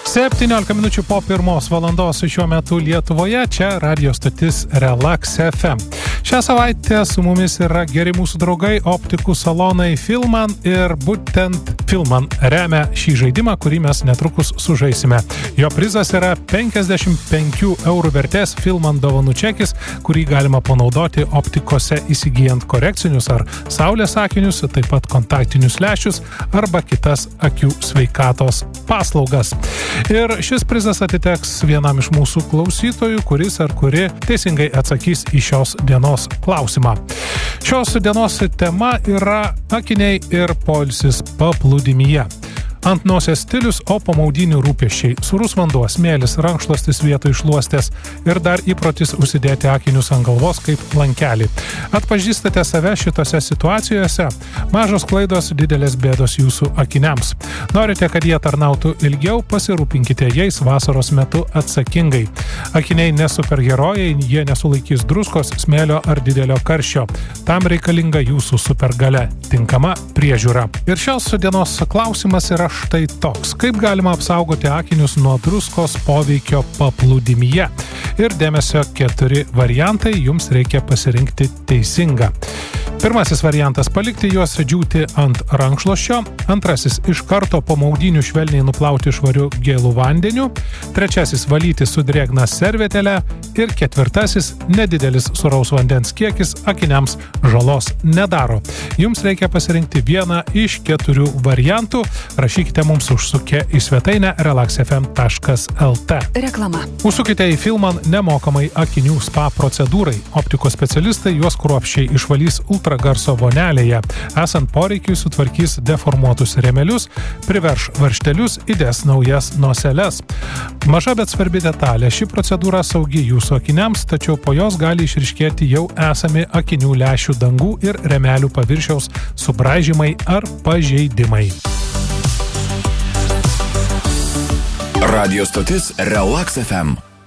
17 minučių po 1 valandos šiuo metu Lietuvoje, čia radio stotis Relax FM. Šią savaitę su mumis yra geri mūsų draugai optikų salonai Filman ir būtent Filman remia šį žaidimą, kurį mes netrukus sužaisime. Jo prizas yra 55 eurų vertės Filman dovanų čekis, kurį galima panaudoti optikose įsigijant korekcinius ar saulės akinius, taip pat kontaktinius lęšius arba kitas akių sveikatos paslaugas. Ir šis prizas atiteks vienam iš mūsų klausytojų, kuris ar kuri teisingai atsakys į šios dienos klausimą. Šios dienos tema yra akiniai ir poilsis paplūdimyje. Ant nosies stilius, o po maudynių rūpesčiai. Sūrus vanduo, smėlis, rankšluostis vietoj šluostės ir dar įprotis užsidėti akinius ant galvos kaip lankelį. Atpažįstate save šitose situacijose? Mažos klaidos, didelės bėdos jūsų akiniams. Norite, kad jie tarnautų ilgiau, pasirūpinkite jais vasaros metu atsakingai. Akiniai nesuperherojai, jie nesulaikys druskos, smėlio ar didelio karščio. Tam reikalinga jūsų supergalia, tinkama priežiūra. Ir šios dienos klausimas yra štai toks. Kaip galima apsaugoti akinius nuo druskos poveikio paplūdimyje? Ir dėmesio 4 variantai, jums reikia pasirinkti teisingą. Pirmasis variantas – palikti juos džiūti ant rankšluosčio. Antrasis – iš karto po maudynių švelniai nuplauti švariu gėlų vandeniu. Trečiasis – valyti su drėgna servetėle. Ir ketvirtasis – nedidelis sūraus vandens kiekis akiniams žalos nedaro. Jums reikia pasirinkti vieną iš 4 variantų. Rašykite mums užsukę į svetainę relaxfm.lt. Reklama. Užsukite į Filman nemokamai akinių spa procedūrai. Optikos specialistai juos kruopščiai išvalys ultragarso vonelėje. Esant poreikiui sutvarkys deformuotus rėmelius, priverš varžtelius, įdės naujas noseles. Maža, bet svarbi detalė. Ši procedūra saugi jūsų akiniams, tačiau po jos gali išryškėti jau esami akinių lęšių dangų ir rėmelių paviršiaus subraižymai ar pažeidimai. Radio stotis Relax FM.